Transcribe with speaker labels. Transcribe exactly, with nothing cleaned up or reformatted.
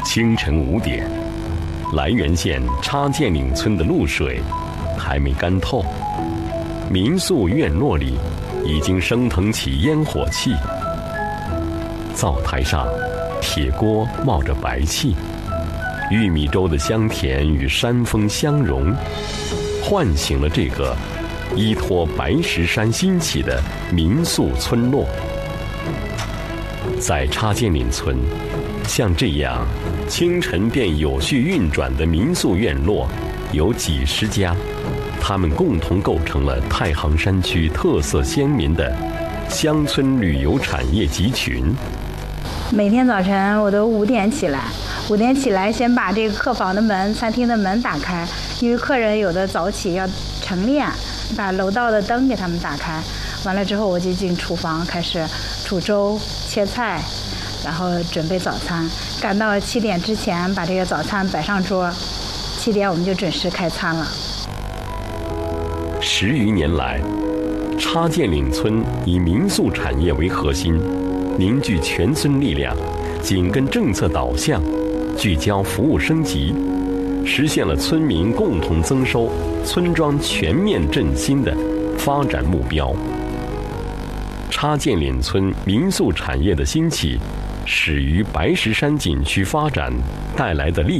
Speaker 1: 清晨五点，涞源县插涧岭村的露水还没干透，民宿院落里已经升腾起烟火气。灶台上，铁锅冒着白气，玉米粥的香甜与山风相融，唤醒了这个依托白石山兴起的民宿村落。在插涧岭村，像这样清晨便有序运转的民宿院落有几十家，他们共同构成了太行山区特色鲜明的乡村旅游产业集群。
Speaker 2: 每天早晨我都五点起来，五点起来先把这个客房的门、餐厅的门打开，因为客人有的早起要晨练，把楼道的灯给他们打开。完了之后，我就进厨房开始煮粥、切菜，然后准备早餐。赶到七点之前把这个早餐摆上桌，七点我们就准时开餐了。
Speaker 1: 十余年来，插涧岭村以民宿产业为核心，凝聚全村力量，紧跟政策导向，聚焦服务升级，实现了村民共同增收、村庄全面振兴的发展目标。插涧岭村民宿产业的兴起，始于白石山景区发展带来的利